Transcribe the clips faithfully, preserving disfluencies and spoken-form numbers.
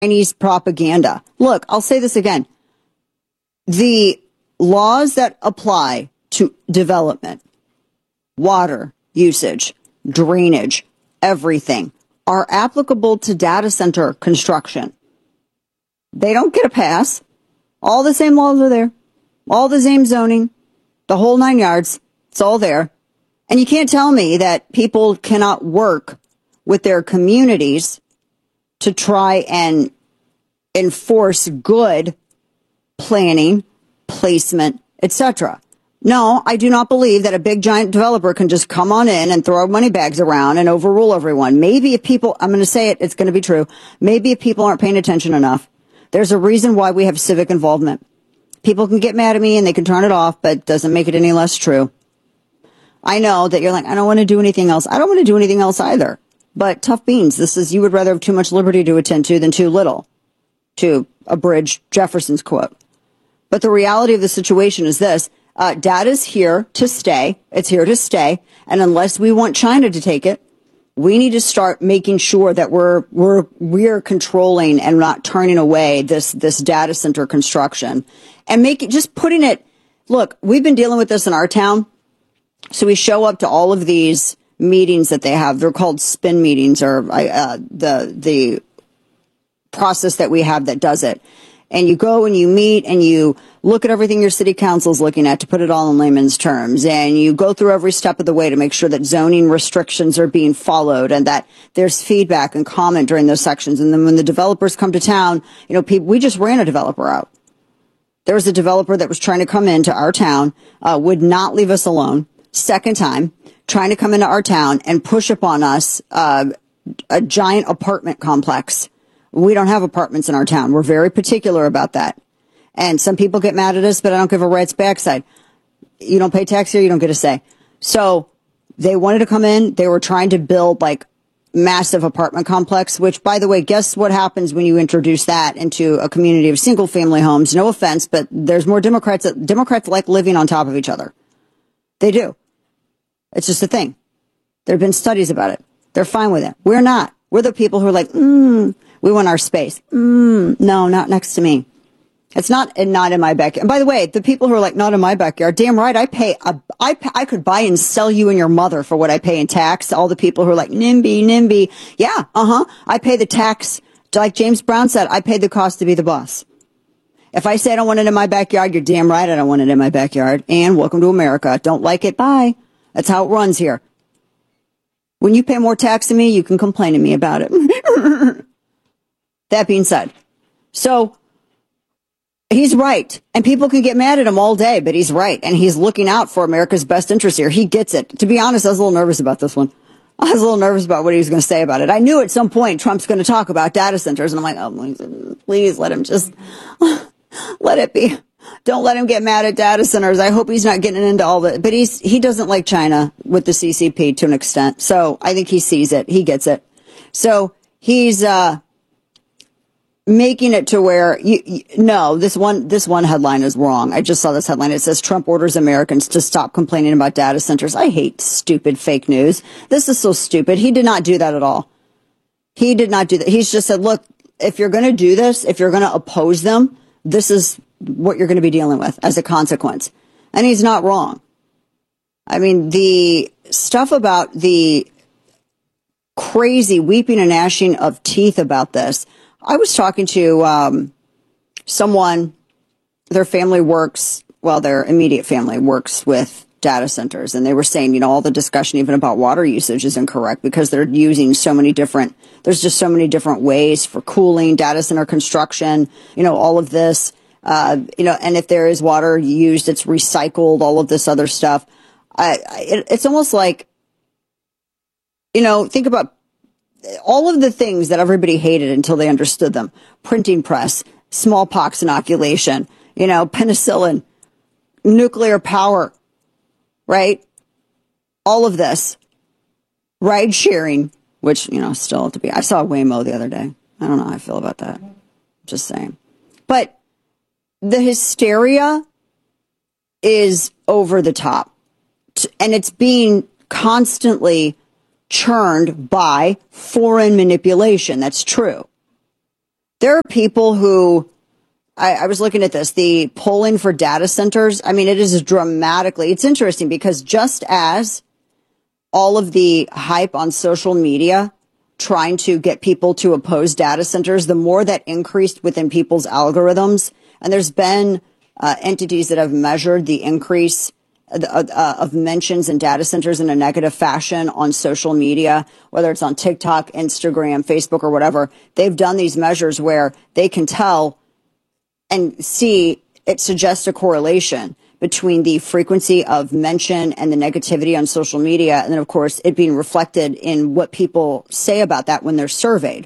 Chinese propaganda. Look, I'll say this again. The laws that apply to development, water usage, drainage, everything are applicable to data center construction. They don't get a pass. All the same laws are there. All the same zoning, the whole nine yards. It's all there. And you can't tell me that people cannot work with their communities to try and enforce good planning, placement, et cetera. No, I do not believe that a big giant developer can just come on in and throw money bags around and overrule everyone. Maybe if people, I'm going to say it, it's going to be true. Maybe if people aren't paying attention enough. There's a reason why we have civic involvement. People can get mad at me and they can turn it off, but it doesn't make it any less true. I know that you're like, I don't want to do anything else. I don't want to do anything else either. But tough beans. This is, you would rather have too much liberty to attend to than too little, to abridge Jefferson's quote. But the reality of the situation is this. Uh, data's here to stay. It's here to stay. And unless we want China to take it, we need to start making sure that we're, we're, we're controlling and not turning away this, this data center construction and make it, just putting it, look, we've been dealing with this in our town. So we show up to all of these meetings that they have. They're called spin meetings, or uh, the, the process that we have that does it. And you go and you meet and you look at everything your city council's looking at, to put it all in layman's terms. And you go through every step of the way to make sure that zoning restrictions are being followed and that there's feedback and comment during those sections. And then when the developers come to town, you know, people, we just ran a developer out. There was a developer that was trying to come into our town, uh, would not leave us alone. Second time, trying to come into our town and push upon us, uh, a giant apartment complex. We don't have apartments in our town. We're very particular about that. And some people get mad at us, but I don't give a rat's backside. You don't pay tax here, you don't get a say. So they wanted to come in. They were trying to build like massive apartment complex, which, by the way, guess what happens when you introduce that into a community of single family homes? No offense, but there's more Democrats. That, Democrats like living on top of each other. They do. It's just a thing. There have been studies about it. They're fine with it. We're not. We're the people who are like, mm, we want our space. Mm, no, not next to me. It's not, and not in my backyard. And by the way, the people who are like, not in my backyard, damn right, I pay, a, I, I could buy and sell you and your mother for what I pay in tax. All the people who are like, NIMBY, NIMBY. Yeah, uh-huh. I pay the tax. Like James Brown said, I paid the cost to be the boss. If I say I don't want it in my backyard, you're damn right I don't want it in my backyard. And welcome to America. Don't like it? Bye. That's how it runs here. When you pay more tax than me, you can complain to me about it. That being said, so he's right. And people can get mad at him all day, but he's right. And he's looking out for America's best interest here. He gets it. To be honest, I was a little nervous about this one. I was a little nervous about what he was going to say about it. I knew at some point Trump's going to talk about data centers. And I'm like, oh, please let him just let it be. Don't let him get mad at data centers. I hope he's not getting into all that. But he's he doesn't like China with the C C P to an extent. So I think he sees it. He gets it. So he's uh, making it to where, you, you, no, this one this one headline is wrong. I just saw this headline. It says Trump orders Americans to stop complaining about data centers. I hate stupid fake news. This is so stupid. He did not do that at all. He did not do that. He's just said, look, if you're going to do this, if you're going to oppose them, this is what you're going to be dealing with as a consequence. And he's not wrong. I mean, the stuff about the crazy weeping and gnashing of teeth about this. I was talking to um, someone, their family works, well, their immediate family works with data centers. And they were saying, you know, all the discussion even about water usage is incorrect because they're using so many different, there's just so many different ways for cooling, data center construction, you know, all of this. Uh, you know, and if there is water used, it's recycled, all of this other stuff. I, I it, it's almost like, you know, think about all of the things that everybody hated until they understood them. Printing press, smallpox inoculation, you know, penicillin, nuclear power, right? All of this. Ride sharing, which, you know, still have to be. I saw Waymo the other day. I don't know how I feel about that. Just saying. But the hysteria is over the top, and it's being constantly churned by foreign manipulation. That's true. There are people who, I, I was looking at this, the polling for data centers. I mean, it is dramatically, it's interesting because just as all of the hype on social media trying to get people to oppose data centers, the more that increased within people's algorithms. And there's been uh, entities that have measured the increase of, uh, of mentions in data centers in a negative fashion on social media, whether it's on TikTok, Instagram, Facebook, or whatever. They've done these measures where they can tell and see it suggests a correlation between the frequency of mention and the negativity on social media. And then, of course, it being reflected in what people say about that when they're surveyed.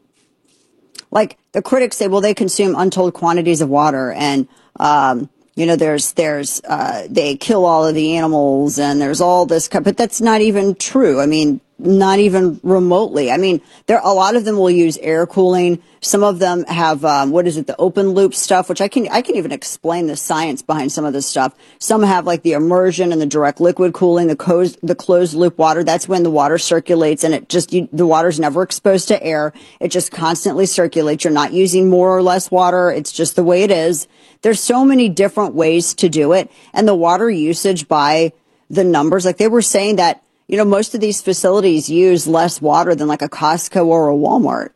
Like the critics say, well, they consume untold quantities of water and, um, you know, there's, there's, uh, they kill all of the animals and there's all this, but that's not even true. I mean, not even remotely. I mean, there, a lot of them will use air cooling. Some of them have, um, what is it, the open loop stuff, which I can, I can even explain the science behind some of this stuff. Some have like the immersion and the direct liquid cooling, the closed, the closed loop water. That's when the water circulates and it just, you, the water's never exposed to air. It just constantly circulates. You're not using more or less water. It's just the way it is. There's so many different ways to do it. And the water usage by the numbers, like they were saying that, you know, most of these facilities use less water than like a Costco or a Walmart.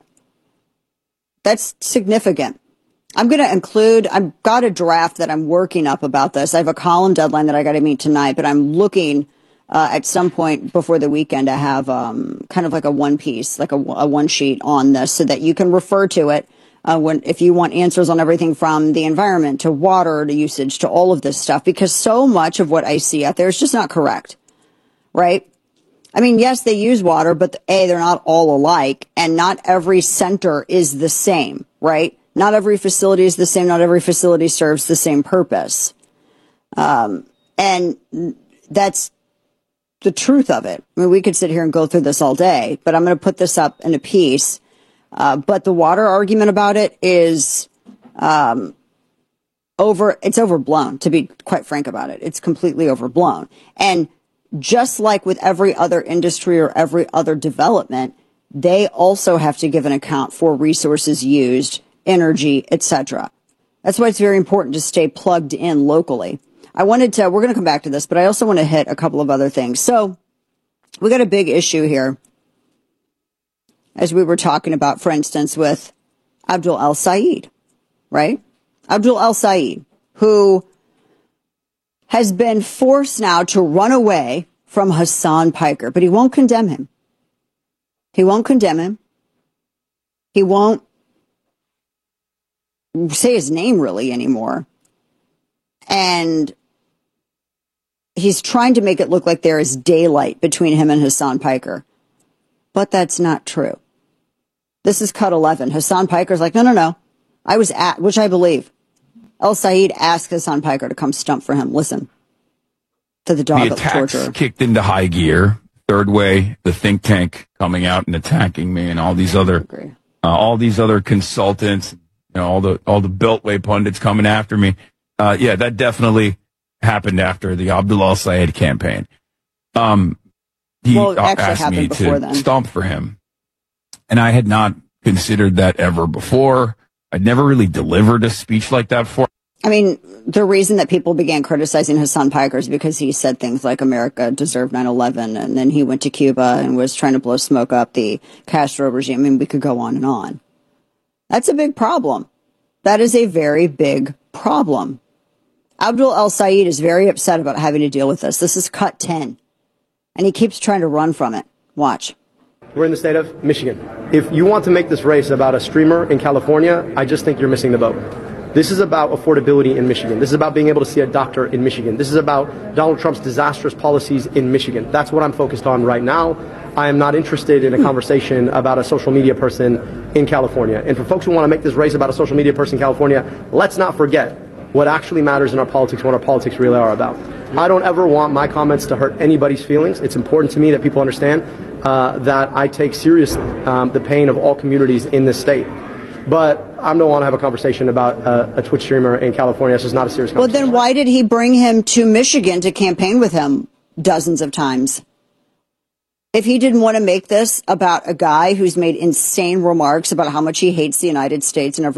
That's significant. I'm going to include, I've got a draft that I'm working up about this. I have a column deadline that I got to meet tonight, but I'm looking uh, at some point before the weekend to have um, kind of like a one piece, like a, a one sheet on this so that you can refer to it uh, when if you want answers on everything from the environment to water to usage to all of this stuff, because so much of what I see out there is just not correct, right? I mean, yes, they use water, but A, they're not all alike, and not every center is the same, right? Not every facility is the same. Not every facility serves the same purpose. Um, and that's the truth of it. I mean, we could sit here and go through this all day, but I'm going to put this up in a piece. Uh, but the water argument about it is um, over, it's overblown, to be quite frank about it. It's completely overblown. And just like with every other industry or every other development, they also have to give an account for resources used, energy, et cetera. That's why it's very important to stay plugged in locally. I wanted to, we're going to come back to this, but I also want to hit a couple of other things. So we got a big issue here, as we were talking about, for instance, with Abdul El-Sayed, right? Abdul El-Sayed, who has been forced now to run away from Hasan Piker, but he won't condemn him. He won't condemn him. He won't say his name really anymore. And he's trying to make it look like there is daylight between him and Hasan Piker. But that's not true. This is cut eleven. Hasan Piker's like, no, no, no. I was at, which I believe. El-Sayed asked Hasan Piker to come stump for him. Listen to the dog the of torture. Attacks kicked into high gear. Third Way, the think tank, coming out and attacking me, and all these other, uh, all these other consultants, you know, all the all the Beltway pundits coming after me. Uh, yeah, that definitely happened after the Abdul El-Sayed campaign. Um, he well, it actually asked me to then. stomp for him, and I had not considered that ever before. I'd never really delivered a speech like that before. I mean, the reason that people began criticizing Hasan Piker is because he said things like America deserved nine eleven, and then he went to Cuba and was trying to blow smoke up the Castro regime. I mean, we could go on and on. That's a big problem. That is a very big problem. Abdul El-Sayed is very upset about having to deal with this. This is cut ten, and he keeps trying to run from it. Watch. We're in the state of Michigan. If you want to make this race about a streamer in California, I just think you're missing the boat. This is about affordability in Michigan. This is about being able to see a doctor in Michigan. This is about Donald Trump's disastrous policies in Michigan. That's what I'm focused on right now. I am not interested in a conversation about a social media person in California. And for folks who want to make this race about a social media person in California, let's not forget what actually matters in our politics, what our politics really are about. I don't ever want my comments to hurt anybody's feelings. It's important to me that people understand uh, that I take seriously um, the pain of all communities in this state. But I don't want to have a conversation about uh, a Twitch streamer in California. This is not a serious conversation. Well, then why did he bring him to Michigan to campaign with him dozens of times? if he didn't want to make this about a guy who's made insane remarks about how much he hates the United States and every